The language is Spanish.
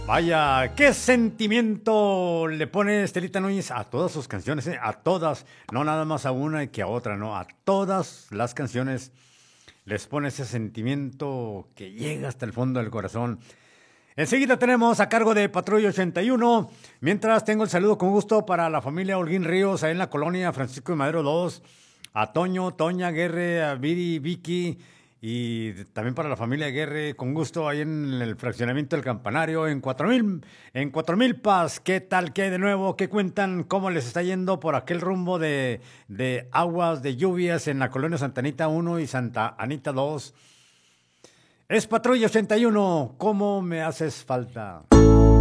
Vaya, qué sentimiento le pone Estelita Núñez a todas sus canciones, ¿eh? A todas, no nada más a una que a otra, no, a todas las canciones les pone ese sentimiento que llega hasta el fondo del corazón. Enseguida tenemos a cargo de Patrulla 81, mientras tengo el saludo con gusto para la familia Holguín Ríos, ahí en la colonia Francisco de Madero 2, a Toño, Toña, Guerre, a Viri, Vicky, y también para la familia Guerre, con gusto, ahí en el fraccionamiento del Campanario, en 4000 Paz. ¿Qué tal? ¿Qué hay de nuevo? ¿Qué cuentan? ¿Cómo les está yendo por aquel rumbo de aguas, de lluvias en la colonia Santa Anita 1 y Santa Anita 2? Es Patrulla 81, ¿cómo me haces falta?